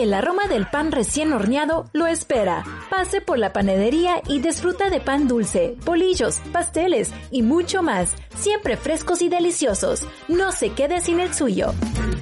el aroma del pan recién horneado lo espera. Pase por la panadería y disfruta de pan dulce, bolillos, pasteles y mucho más, siempre frescos y deliciosos. No se quede sin el suyo.